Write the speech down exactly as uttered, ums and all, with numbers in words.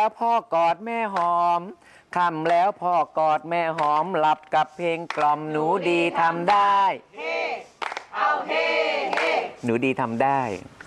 พ่อกอดแม่หอมค่ำแล้วพ่อกอดแม่หอมหลับกับเพลงกล่อมหนูดีทำได้เฮ้เอาเฮ้เฮ้หนูดีทำได้